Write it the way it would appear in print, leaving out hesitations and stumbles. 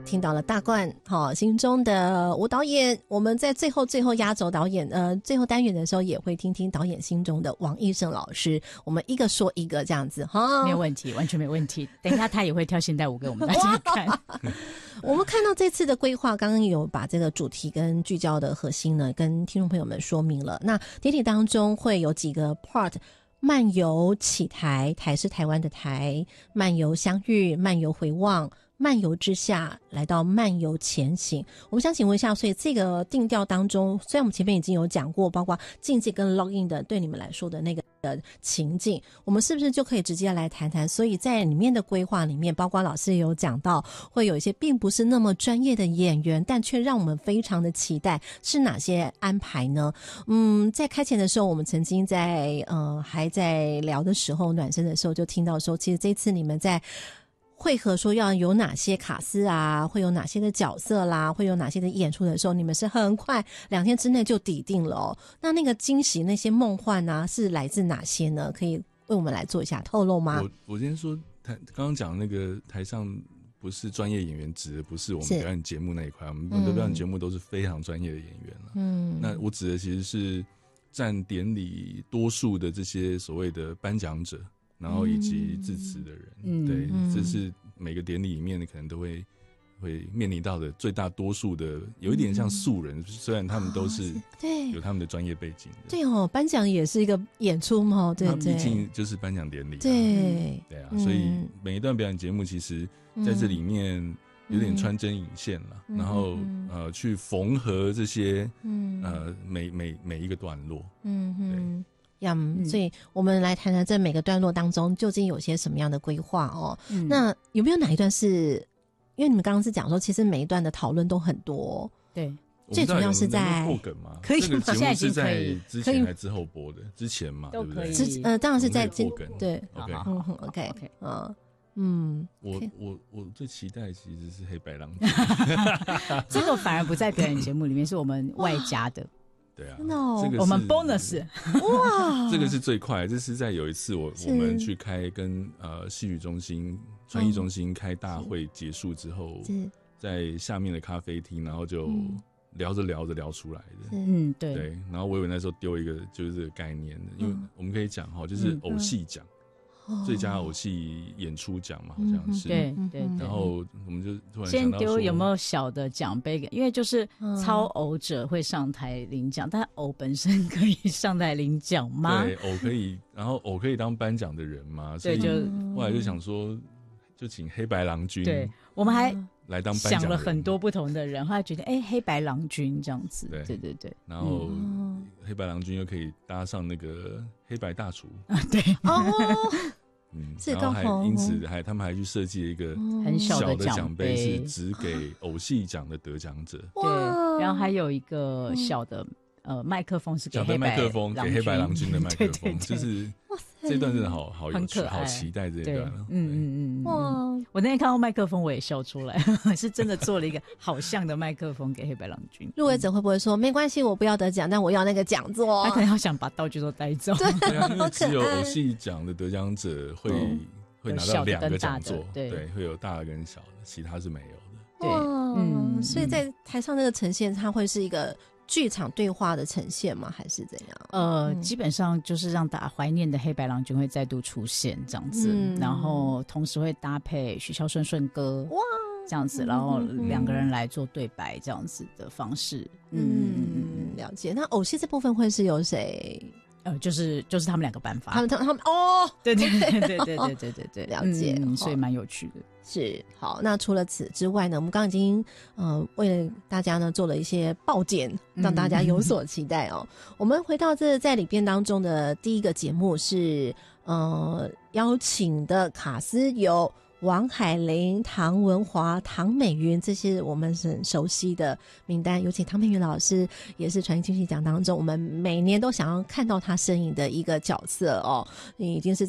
听到了大冠心中的吴导演，我们在最后压轴导演最后单元的时候也会听听导演心中的王义胜老师，我们一个说一个这样子没有问题，完全没问题。等一下他也会跳现代舞给我们大家看。 我们看到这次的规划，刚刚有把这个主题跟聚焦的核心呢跟听众朋友们说明了。那典礼当中会有几个 part，漫游起台，台是台湾的台，漫游相遇，漫游回望，漫游之下来到漫游前行。我们想请问一下，所以这个定调当中，虽然我们前面已经有讲过包括境界跟 login 的对你们来说的那个情境，我们是不是就可以直接来谈谈，所以在里面的规划里面，包括老师也有讲到会有一些并不是那么专业的演员，但却让我们非常的期待，是哪些安排呢？在开前的时候，我们曾经在还在聊的时候，暖身的时候就听到说，其实这次你们在会合说要有哪些卡司啊，会有哪些的角色啦，会有哪些的演出的时候，你们是很快2天之内就底定了哦。那个惊喜，那些梦幻啊，是来自哪些呢？可以为我们来做一下透露吗？ 我先说，刚刚讲那个台上不是专业演员，指的不是我们表演节目那一块，我们的表演节目都是非常专业的演员了。那我指的其实是占典礼多数的这些所谓的颁奖者，然后以及致辞的人，对，这是每个典礼里面可能都会面临到的最大多数的，有一点像素人，虽然他们都是有他们的专业背景的。 对哦，颁奖也是一个演出嘛，对对， 毕竟就是颁奖典礼， 对所以每一段表演节目其实在这里面有点穿针引线了，然后去缝合这些每一个段落，对。 所以我们来谈谈这每个段落当中究竟有些什么样的规划哦。那有没有哪一段是因为你们刚刚是讲说其实每一段的讨论都很多， 对， 最主要是在破梗吗？ 可以吗？ 这个节目是在之前还之后播的？之前嘛， 都可以。 当然是在破梗。 对 ，OK， 我最期待其实是黑白狼君， 这个反而不在表演节目里面，是我们外加的。 对啊， 这个我们 bonus 哇， 这个是最快。这是在有一次我们去开跟戏剧中心、传艺中心开大会结束之后，在下面的咖啡厅，然后就聊着聊出来的。对。然后我以为那时候丢一个就是这个概念，因为我们可以讲就是偶戏奖。最佳偶戏演出奖嘛，好像是对。 然后我们就突然想先到说， 丢有没有小的奖杯？因为就是超偶者会上台领奖，但偶本身可以上台领奖吗？ 对，偶可以，然后偶可以当颁奖的人嘛，所以后来就想说，就请黑白郎君。 对，我们还来当颁奖人， 想了很多不同的人，后来决定黑白郎君这样子。对。 然后黑白郎君又可以搭上那个黑白大厨对然后还因此他们还去设计了一个很小的奖杯，是只给偶戏奖的得奖者。 对，然后还有一个小的麦克风是给黑白郎君的麦克风，就是这段真的好有趣， 很可爱， 好期待这一段。 哇！我那天看到麦克风我也笑出来，是真的做了一个好像的麦克风给黑白郎君。 入围者会不会说没关系，我不要得奖，但我要那个讲座？ 他可能要想把道具都带走。 对啊，因为只有偶戏奖的得奖者会拿到2个讲座，对，会有大的跟小的，其他是没有的。 对， 所以在台上那个呈现，它会是一个剧场对话的呈现吗？还是怎样？ 基本上就是让大家怀念的黑白郎君会再度出现这样子，然后同时会搭配许孝顺歌，哇，这样子，然后2个人来做对白这样子的方式。 了解。那偶戏这部分会是由谁？ 就是他们2个办法， 他们对， 了解， 所以蛮有趣的。 是好，那除了此之外呢，我们刚刚已经为了大家呢做了一些报检，让大家有所期待哦。我们回到这在里边当中的第一个节目是邀请的卡司有王海玲、唐文华、唐美云，这些我们很熟悉的名单。有请唐美云老师，也是传艺金曲奖当中我们每年都想要看到她身影的一个角色哦，已经是